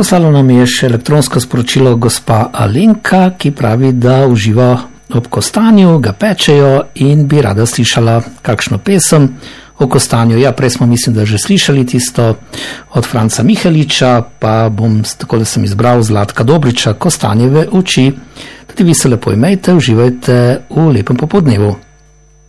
Poslala nam je še elektronsko sporočilo gospa Alenka, ki pravi, da uživa ob kostanju, ga pečejo in bi rada slišala kakšno pesem o kostanju. Ja, prej smo mislim, da že slišali tisto od Franca Miheliča, pa bom takole sem izbral Zlatka Dobriča, Kostanjeve oči. Tudi vi se lepo imejte, uživajte v lepem popoldnevu.